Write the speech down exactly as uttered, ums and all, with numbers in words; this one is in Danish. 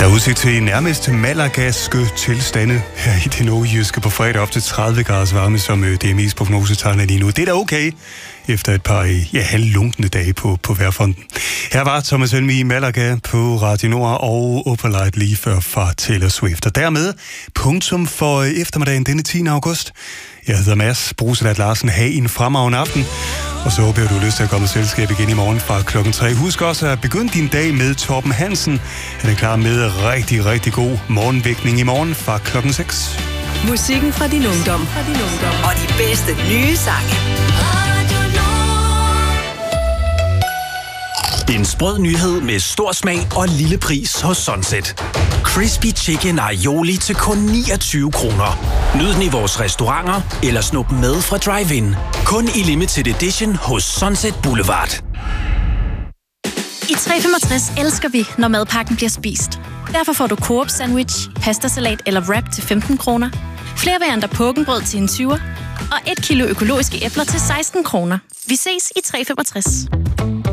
Der er udsigt til nærmest malagaske tilstande her i det nordjyske på fredag, op til tredive graders varme, som D M I's prognose tegner lige nu. Det er da okay, efter et par ja, halvlunkne dage på, på vejrfronten. Her var Thomas Helmig i Malaga på Radio Nord og Opalite lige før fra Taylor Swift. Og dermed punktum for eftermiddagen denne tiende august. Jeg hedder Mads Bruselat Larsen. Ha' en fremragende aften. Og så håber jeg, du har lyst til at komme i selskab igen i morgen fra klokken tre. Husk også at begynde din dag med Torben Hansen. Han er klar med rigtig, rigtig god morgenvækning i morgen fra klokken seks. Musikken fra din ungdom. Fra din ungdom. Og de bedste nye sange. En sprød nyhed med stor smag og lille pris hos Sunset. Crispy Chicken Aioli til kun niogtyve kroner. Nyd den i vores restauranter eller snup med fra drive-in. Kun i limited edition hos Sunset Boulevard. I tre femogtres elsker vi, når madpakken bliver spist. Derfor får du Coop sandwich, pastasalat eller wrap til femten kroner. Flere varianter pukkenbrød til en tyver. Og et kilo økologiske æbler til seksten kroner. Vi ses i tre femogtres.